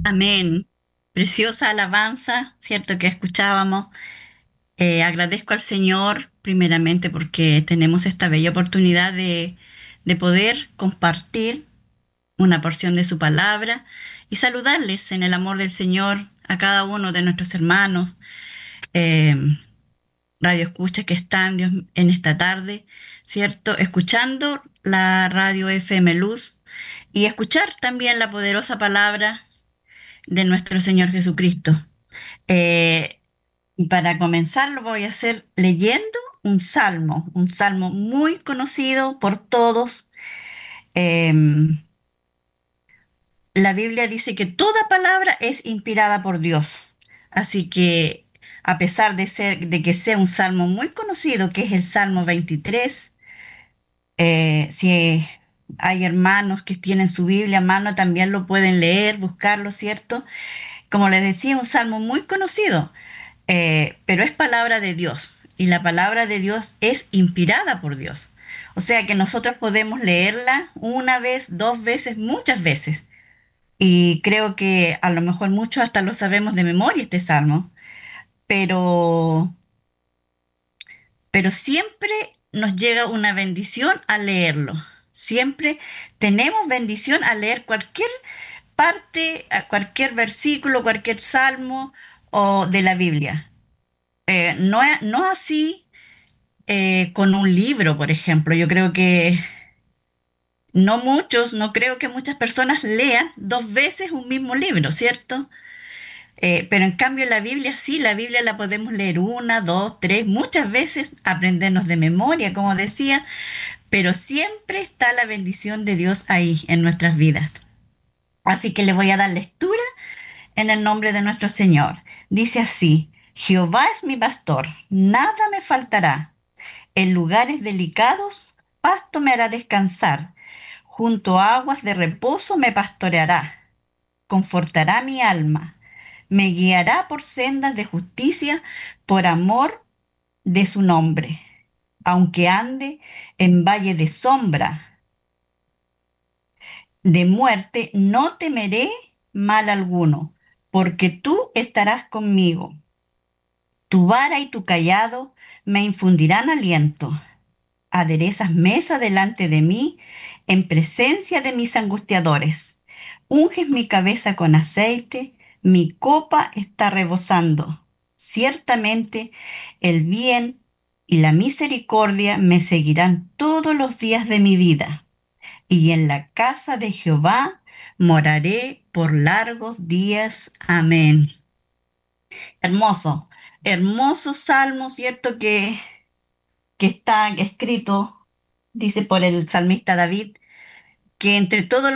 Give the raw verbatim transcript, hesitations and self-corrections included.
Amén. Preciosa alabanza, ¿cierto? Que escuchábamos. Eh, agradezco al Señor primeramente porque tenemos esta bella oportunidad de, de poder compartir una porción de su palabra y saludarles en el amor del Señor a cada uno de nuestros hermanos, eh, radio escucha que están Dios, en esta tarde, ¿cierto? Escuchando la radio F M Luz y escuchar también la poderosa palabra de nuestro Señor Jesucristo. Eh, y para comenzar lo voy a hacer leyendo un salmo, un salmo muy conocido por todos. Eh, la Biblia dice que toda palabra es inspirada por Dios. Así que a pesar de ser, de que sea un salmo muy conocido, que es el Salmo veintitrés, eh, si hay hermanos que tienen su Biblia a mano, también lo pueden leer, buscarlo, ¿cierto? Como les decía, un salmo muy conocido. Eh, pero es palabra de Dios y la palabra de Dios es inspirada por Dios. O sea que nosotros podemos leerla una vez, dos veces, muchas veces. Y creo que a lo mejor muchos hasta lo sabemos de memoria este salmo, pero, pero siempre nos llega una bendición al leerlo. Siempre tenemos bendición al leer cualquier parte, a cualquier versículo, cualquier salmo o de la Biblia. Eh, no, no así eh, con un libro, por ejemplo. Yo creo que no muchos, no creo que muchas personas lean dos veces un mismo libro, ¿cierto? Eh, pero en cambio la Biblia sí, la Biblia la podemos leer una, dos, tres, muchas veces aprendernos de memoria, como decía, pero siempre está la bendición de Dios ahí en nuestras vidas. Así que le voy a dar lectura en el nombre de nuestro Señor. Dice así, Jehová es mi pastor, nada me faltará. En lugares delicados, pasto me hará descansar. Junto a aguas de reposo me pastoreará. Confortará mi alma. Me guiará por sendas de justicia por amor de su nombre. Aunque ande en valle de sombra, de muerte, no temeré mal alguno, porque tú estarás conmigo. Tu vara y tu callado me infundirán aliento. Aderezas mesa delante de mí en presencia de mis angustiadores. Unges mi cabeza con aceite, mi copa está rebosando. Ciertamente el bien y la misericordia me seguirán todos los días de mi vida, y en la casa de Jehová moraré por largos días. Amén. Hermoso, hermoso salmo, ¿cierto? Que que está escrito, dice por el salmista David, que entre todos